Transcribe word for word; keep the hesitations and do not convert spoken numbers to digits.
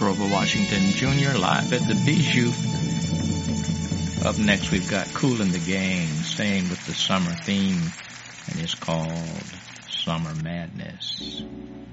Grover Washington Junior live at the Bijou. Up next, we've got Kool and the Gang, staying with the summer theme, and it's called Summer Madness.